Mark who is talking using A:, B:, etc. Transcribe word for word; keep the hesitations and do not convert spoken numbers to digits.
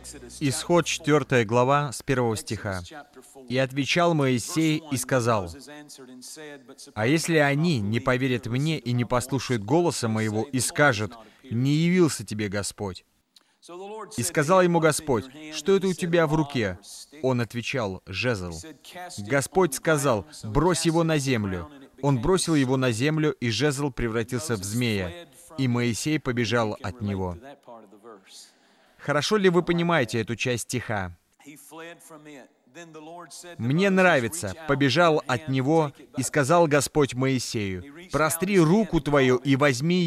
A: Исход четвёртая глава с первого стиха. «И отвечал Моисей и сказал: а если они не поверят мне и не послушают голоса моего и скажут: не явился тебе Господь? И сказал ему Господь: что это у тебя в руке? Он отвечал: жезл. Господь сказал: брось его на землю. Он бросил его на землю, и жезл превратился в змея, и Моисей побежал от него». Хорошо ли вы понимаете эту часть стиха? Мне нравится: побежал от него, и сказал Господь Моисею: простри руку твою и возьми